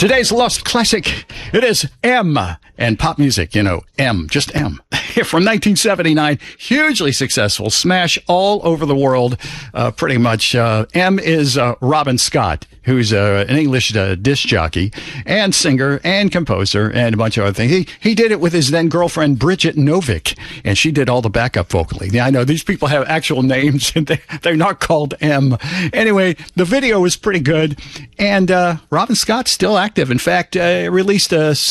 Today's lost classic, it is M. And pop music, M, just M. From 1979, hugely successful, smash all over the world, pretty much. M is Robin Scott, who's an English disc jockey and singer and composer and a bunch of other things. He did it with his then girlfriend, Bridget Novick, and she did all the backup vocaling. Yeah, I know these people have actual names, and they're not called M. Anyway, the video was pretty good, and Robin Scott's still active. In fact, released a